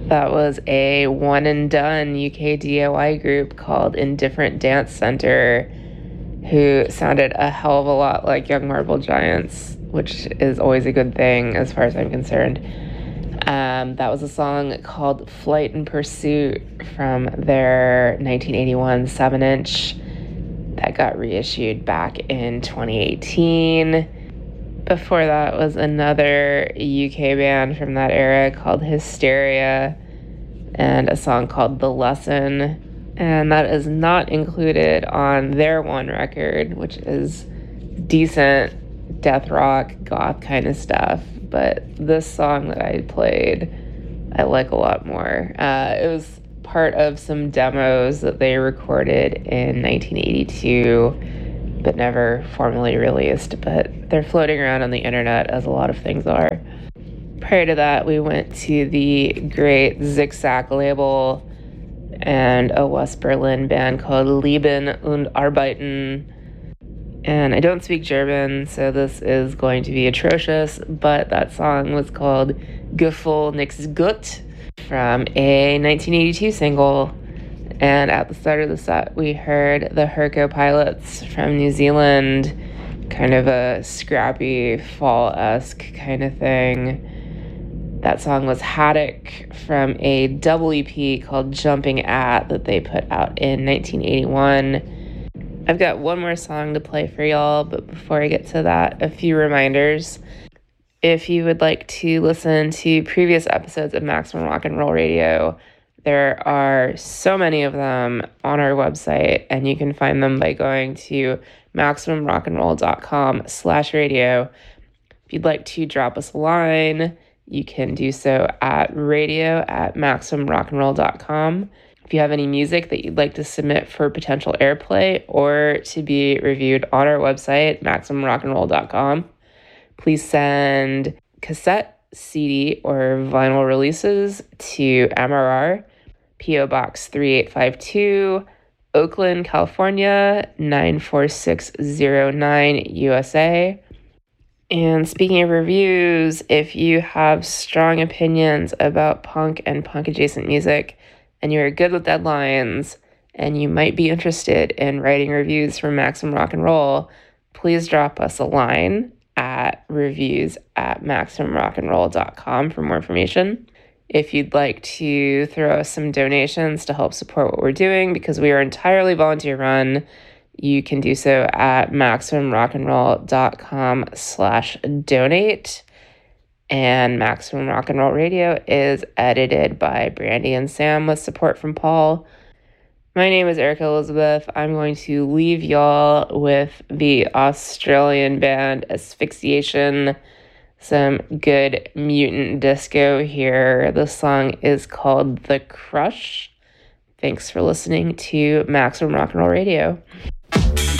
That was a one and done UK DIY group called Indifferent Dance Center, who sounded a hell of a lot like Young Marble Giants, which is always a good thing as far as I'm concerned. That was a song called Flight and Pursuit from their 1981 7-inch that got reissued back in 2018. Before that was another UK band from that era called Hysteria and a song called The Lesson. And that is not included on their one record, which is decent death rock, goth kind of stuff. But this song that I played, I like a lot more. It was part of some demos that they recorded in 1982, but never formally released, but they're floating around on the internet as a lot of things are. Prior to that, we went to the great Zickzack label and a West Berlin band called Leben und Arbeiten. And I don't speak German, so this is going to be atrocious, but that song was called Gefühl nix gut from a 1982 single. And at the start of the set, we heard the Herco Pilots from New Zealand, kind of a scrappy, fall-esque kind of thing. That song was Haddock from a double EP called Jumping At that they put out in 1981. I've got one more song to play for y'all, but before I get to that, a few reminders. If you would like to listen to previous episodes of Maximum Rock and Roll Radio, there are so many of them on our website, and you can find them by going to MaximumRockandRoll.com/radio. If you'd like to drop us a line, you can do so at radio@MaximumRockandRoll.com. If you have any music that you'd like to submit for potential airplay or to be reviewed on our website, MaximumRockandRoll.com, please send cassette, CD, or vinyl releases to MRR, P.O. Box 3852, Oakland, California, 94609, USA. And speaking of reviews, if you have strong opinions about punk and punk-adjacent music, and you're good with deadlines, and you might be interested in writing reviews for Maximum Rock and Roll, please drop us a line at reviews@MaximumRockandRoll.com for more information. If you'd like to throw us some donations to help support what we're doing, because we are entirely volunteer run, you can do so at MaximumRockandRoll.com/donate. And Maximum Rock and Roll Radio is edited by Brandy and Sam with support from Paul. My name is Erica Elizabeth. I'm going to leave y'all with the Australian band Asphyxiation, some good mutant disco here. The song is called The Crush. Thanks for listening to Maximum Rock and Roll Radio.